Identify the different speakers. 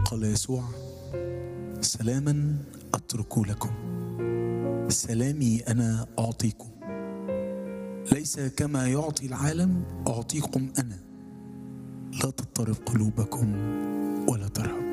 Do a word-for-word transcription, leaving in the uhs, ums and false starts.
Speaker 1: قال يسوع: سلاما أترك لكم، سلامي أنا أعطيكم، ليس كما يعطي العالم أعطيكم أنا، لا تضطرب قلوبكم ولا ترهب.